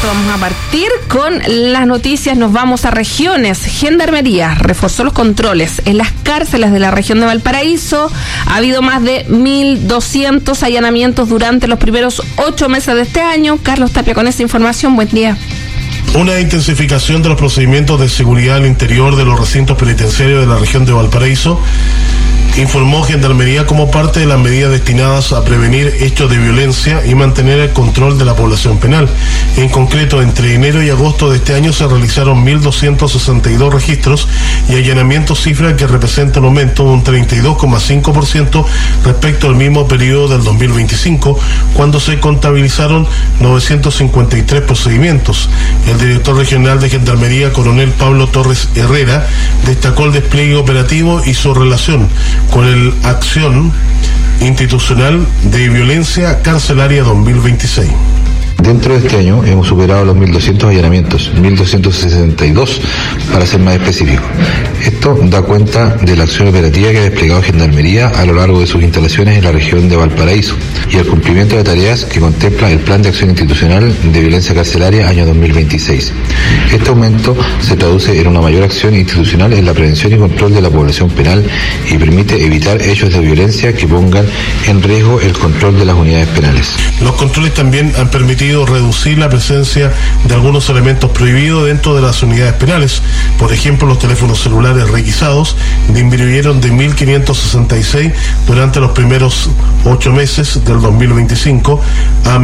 Vamos a partir con las noticias, nos vamos a regiones. Gendarmería reforzó los controles en las cárceles de la región de Valparaíso. Ha habido más de 1.200 allanamientos durante los primeros 8 meses de este año. Carlos Tapia con esta información, buen día. Una intensificación de los procedimientos de seguridad al interior de los recintos penitenciarios de la región de Valparaíso, informó Gendarmería como parte de las medidas destinadas a prevenir hechos de violencia y mantener el control de la población penal. En concreto, entre enero y agosto de este año se realizaron 1.262 registros y allanamientos, cifra que representa un aumento de un 32,5% respecto al mismo periodo del 2025, cuando se contabilizaron 953 procedimientos. El director regional de Gendarmería, coronel Pablo Torres Herrera, destacó el despliegue operativo y su relación con el Acción Institucional de Violencia Carcelaria 2026. Dentro de este año hemos superado los 1.200 allanamientos, 1.262 para ser más específico. Esto da cuenta de la acción operativa que ha desplegado Gendarmería a lo largo de sus instalaciones en la región de Valparaíso y el cumplimiento de tareas que contempla el Plan de Acción Institucional de Violencia Carcelaria año 2026. Este aumento se traduce en una mayor acción institucional en la prevención y control de la población penal y permite evitar hechos de violencia que pongan en riesgo el control de las unidades penales. Los controles también han permitido reducir la presencia de algunos elementos prohibidos dentro de las unidades penales. Por ejemplo, los teléfonos celulares requisados disminuyeron de 1.566 durante los primeros 8 meses del 2025 a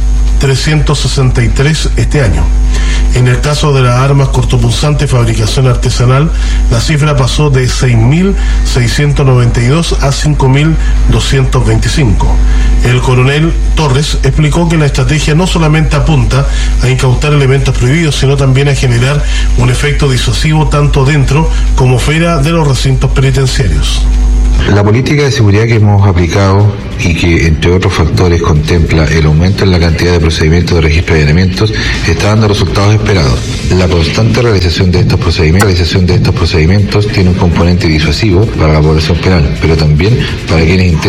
1.363 este año. En el caso de las armas cortopunzantes fabricación artesanal, la cifra pasó de 6.692 a 5.225. El coronel Torres explicó que la estrategia no solamente apunta a incautar elementos prohibidos, sino también a generar un efecto disuasivo tanto dentro como fuera de los recintos penitenciarios. La política de seguridad que hemos aplicado y que, entre otros factores, contempla el aumento en la cantidad de procedimientos de registro de allanamientos está dando resultados esperados. La constante realización de estos procedimientos tiene un componente disuasivo para la población penal, pero también para quienes intentan